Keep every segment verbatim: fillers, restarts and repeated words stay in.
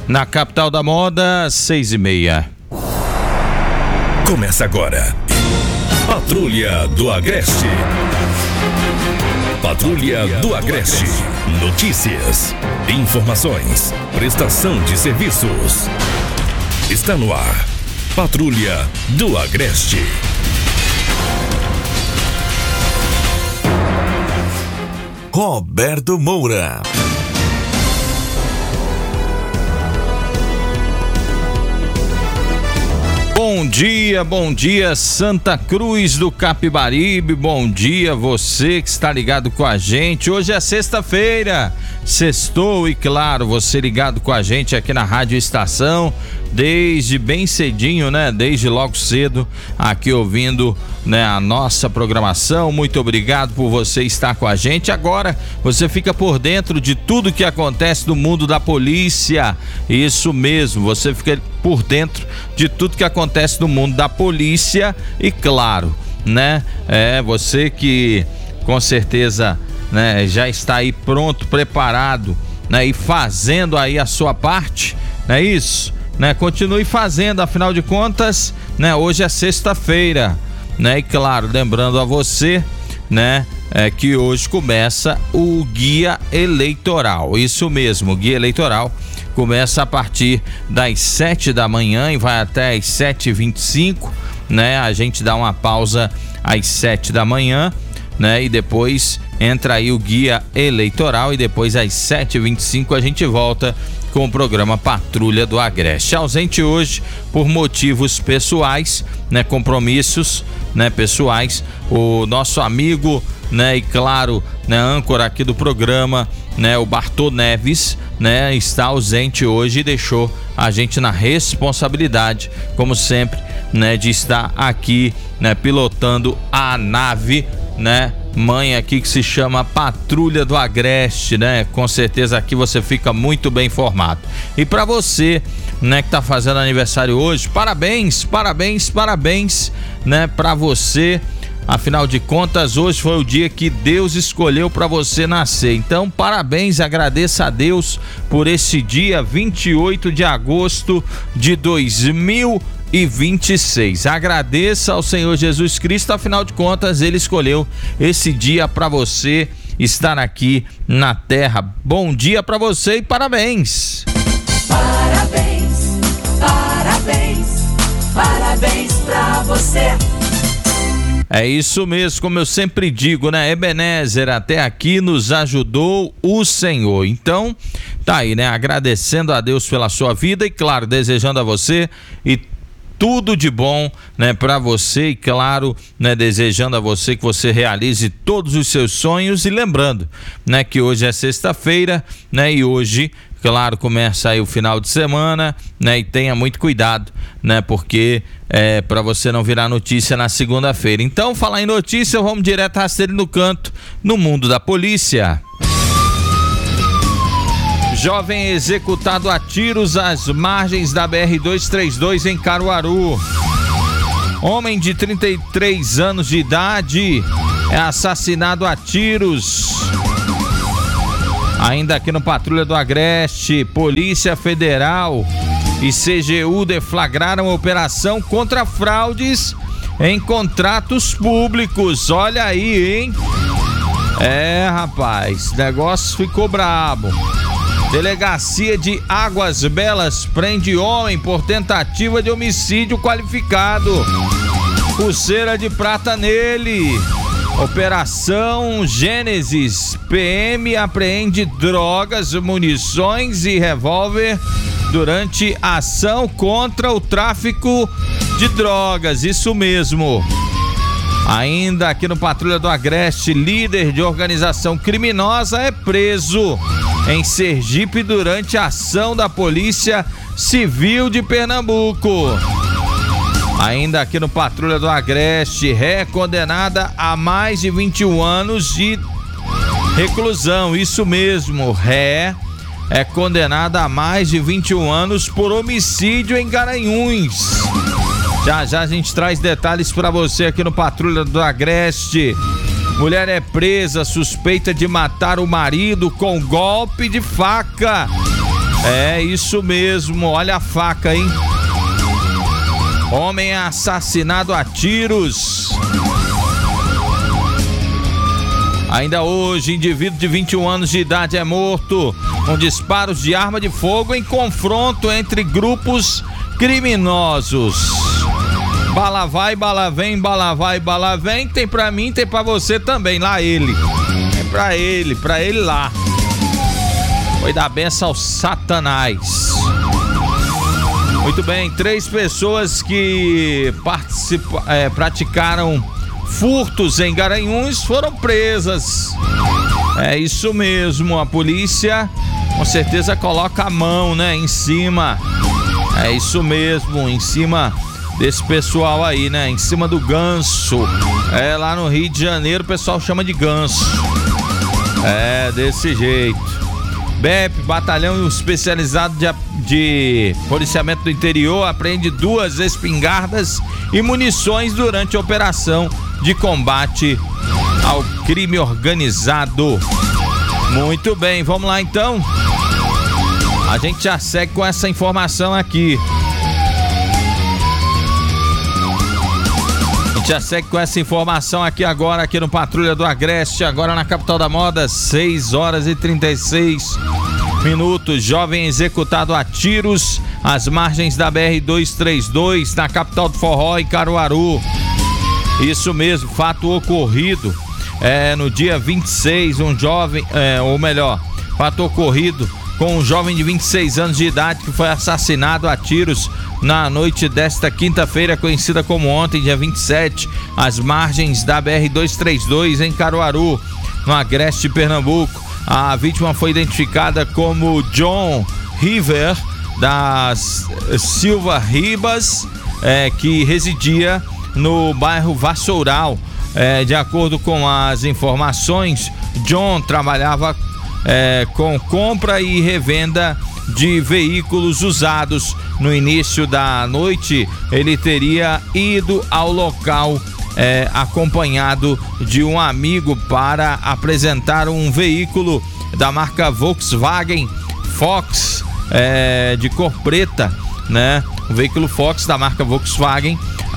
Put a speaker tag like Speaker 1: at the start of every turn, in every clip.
Speaker 1: Na capital da moda, seis e meia.
Speaker 2: Começa agora. Patrulha do Agreste. Patrulha do Agreste. Notícias, informações, prestação de serviços. Está no ar. Patrulha do Agreste. Roberto Moura.
Speaker 1: Bom dia, bom dia Santa Cruz do Capibaribe, bom dia você que está ligado com a gente. Hoje é sexta-feira, sextou e claro, você ligado com a gente aqui na Rádio Estação, desde bem cedinho, né? Desde logo cedo, aqui ouvindo, né, a nossa programação. Muito obrigado por você estar com a gente. Agora você fica por dentro de tudo que acontece no mundo da polícia. Isso mesmo, você fica por dentro de tudo que acontece no mundo da polícia e claro, né? É você que com certeza, né, já está aí pronto, preparado, né, e fazendo aí a sua parte, não é isso? Né, continue fazendo, afinal de contas, né, hoje é sexta-feira, né, e claro, lembrando a você, né, é, que hoje começa o guia eleitoral, isso mesmo, o guia eleitoral começa a partir das sete da manhã e vai até às sete e vinte e cinco, né, a gente dá uma pausa às sete da manhã, né, e depois entra aí o guia eleitoral e depois às sete e vinte e cinco a gente volta com o programa Patrulha do Agreste. Ausente hoje por motivos pessoais, né, compromissos, né, pessoais, o nosso amigo, né, e claro, né, âncora aqui do programa, né, o Bartô Neves, né, está ausente hoje e deixou a gente na responsabilidade, como sempre, né, de estar aqui, né, pilotando a nave, né, mãe aqui que se chama Patrulha do Agreste, né? Com certeza aqui você fica muito bem informado. E para você, né, que tá fazendo aniversário hoje, parabéns, parabéns, parabéns, né, para você. Afinal de contas, hoje foi o dia que Deus escolheu para você nascer. Então, parabéns, agradeça a Deus por esse dia vinte e oito de agosto de dois mil e vinte e seis. Agradeça ao Senhor Jesus Cristo, afinal de contas, ele escolheu esse dia para você estar aqui na terra. Bom dia para você e parabéns.
Speaker 3: Parabéns, parabéns, parabéns para você.
Speaker 1: É isso mesmo, como eu sempre digo, né? Ebenezer, até aqui nos ajudou o Senhor. Então, tá aí, né? Agradecendo a Deus pela sua vida e, claro, desejando a você e tudo de bom, né, para você e, claro, né, desejando a você que você realize todos os seus sonhos e lembrando, né, que hoje é sexta-feira, né, e hoje, claro, começa aí o final de semana, né, e tenha muito cuidado, né, porque é para você não virar notícia na segunda-feira. Então, falar em notícia, vamos direto a rasteiro no canto, no mundo da polícia. Jovem executado a tiros às margens da B R duzentos e trinta e dois em Caruaru. Homem de trinta e três anos de idade é assassinado a tiros. Ainda aqui no Patrulha do Agreste, Polícia Federal e C G U deflagraram operação contra fraudes em contratos públicos. Olha aí, hein? É, rapaz, o negócio ficou brabo. Delegacia de Águas Belas prende homem por tentativa de homicídio qualificado. Pulseira de prata nele. Operação Gênesis. P M apreende drogas, munições e revólver durante ação contra o tráfico de drogas. Isso mesmo. Ainda aqui no Patrulha do Agreste, líder de organização criminosa é preso em Sergipe durante a ação da Polícia Civil de Pernambuco. Ainda aqui no Patrulha do Agreste, ré condenada a mais de vinte e um anos de reclusão. Isso mesmo, ré é condenada a mais de vinte e um anos por homicídio em Garanhuns. Já já a gente traz detalhes para você aqui no Patrulha do Agreste. Mulher é presa suspeita de matar o marido com golpe de faca. É isso mesmo, olha a faca, hein? Homem é assassinado a tiros. Ainda hoje, indivíduo de vinte e um anos de idade é morto com disparos de arma de fogo em confronto entre grupos criminosos. Bala vai, bala vem, bala vai, bala vem. Tem pra mim, tem pra você também. Lá ele. É pra ele, pra ele lá. Foi dar benção ao Satanás. Muito bem, três pessoas que participa, é, praticaram furtos em Garanhuns foram presas. É isso mesmo, a polícia com certeza coloca a mão, né, em cima. É isso mesmo, em cima desse pessoal aí, né, em cima do ganso. É, lá no Rio de Janeiro o pessoal chama de ganso. É, desse jeito. B E P, Batalhão Especializado de, de Policiamento do Interior, apreende duas espingardas e munições durante a operação de combate ao crime organizado. Muito bem, vamos lá então. A gente já segue com essa informação aqui. A gente já segue com essa informação aqui agora, aqui no Patrulha do Agreste, agora na capital da moda, seis horas e trinta e seis minutos. Jovem executado a tiros às margens da B R duzentos e trinta e dois, na capital do forró, em Caruaru. Isso mesmo, fato ocorrido é, no dia vinte e seis, um jovem, é, ou melhor, fato ocorrido com um jovem de vinte e seis anos de idade que foi assassinado a tiros na noite desta quinta-feira, conhecida como ontem, dia vinte e sete, às margens da B R duzentos e trinta e dois, em Caruaru, no Agreste, Pernambuco. A vítima foi identificada como John River da Silva Ribas, é, que residia no bairro Vassoural. É, de acordo com as informações, John trabalhava é, com compra e revenda de veículos usados. No início da noite, ele teria ido ao local é, acompanhado de um amigo para apresentar um veículo da marca Volkswagen Fox, é, de cor preta, né? O veículo Fox da marca Volkswagen,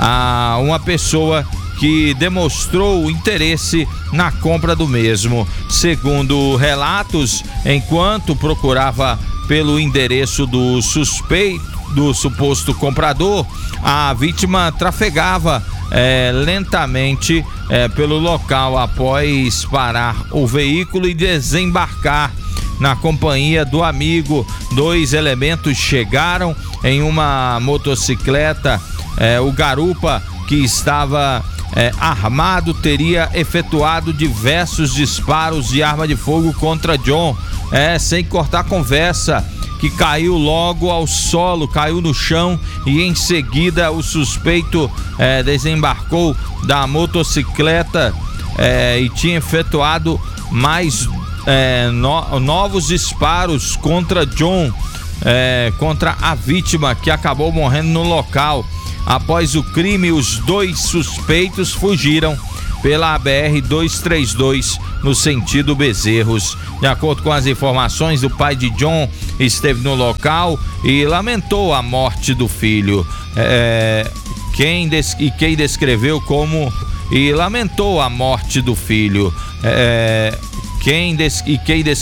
Speaker 1: a uma pessoa que demonstrou interesse na compra do mesmo. Segundo relatos, enquanto procurava pelo endereço do suspeito, do suposto comprador, a vítima trafegava é, lentamente é, pelo local após parar o veículo e desembarcar na companhia do amigo. Dois elementos chegaram em uma motocicleta. É, o garupa, que estava é, armado, teria efetuado diversos disparos de arma de fogo contra John, é, sem cortar conversa, que caiu logo ao solo, caiu no chão, e em seguida o suspeito é, desembarcou da motocicleta é, e tinha efetuado mais é, no, novos disparos contra John, é, contra a vítima, que acabou morrendo no local. Após o crime, os dois suspeitos fugiram pela B R duzentos e trinta e dois no sentido Bezerros. De acordo com as informações, o pai de John esteve no local e lamentou a morte do filho. É, quem des, e quem descreveu como e lamentou a morte do filho. É, quem des, e quem descreveu